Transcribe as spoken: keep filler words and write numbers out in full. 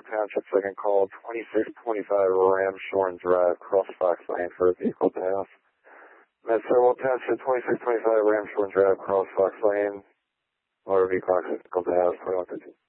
Township, second call, twenty-six twenty-five Ramshorn Drive, Cross Fox Lane for a vehicle pass. Met Sirwell Township, twenty-six twenty-five Ramshorn Drive, Cross Fox Lane, motor vehicle accident, vehicle pass, twenty-one fifteen.